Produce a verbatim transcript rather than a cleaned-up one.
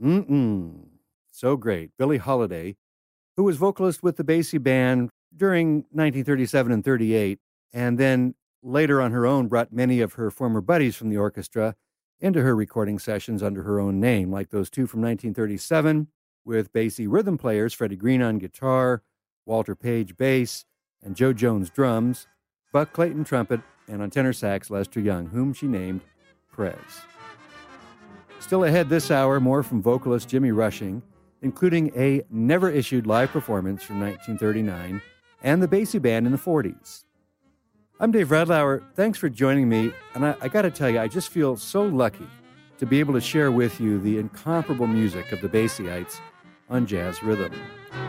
Mm-mm. So great. Billie Holiday, who was vocalist with the Basie Band during nineteen thirty-seven and thirty-eight, and then later on her own brought many of her former buddies from the orchestra into her recording sessions under her own name, like those two from nineteen thirty-seven with Basie rhythm players Freddie Green on guitar, Walter Page bass, and Joe Jones drums, Buck Clayton trumpet, and on tenor sax Lester Young, whom she named Prez. Still ahead this hour, more from vocalist Jimmy Rushing, including a never-issued live performance from nineteen thirty-nine and the Basie Band in the forties. I'm Dave Radlauer. Thanks for joining me, and I, I got to tell you, I just feel so lucky to be able to share with you the incomparable music of the Basieites on Jazz Rhythm.